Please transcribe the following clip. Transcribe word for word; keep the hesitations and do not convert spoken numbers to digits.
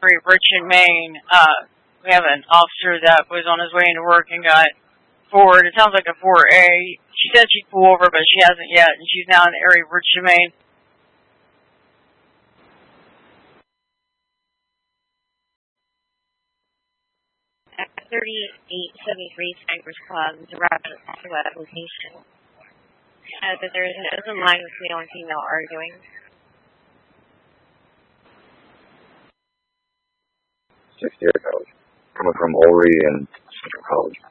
Richmond, Maine. Uh, we have an officer that was on his way into work and got forward. It sounds like a four A. She said she'd pull over, but she hasn't yet, and she's now in the area of Richmond, Maine. thirty-eight seventy-three Snipers Club is arrived to that location. Uh, that there is an open line with male and female arguing. sixty College. Coming from Ulrey and Central College.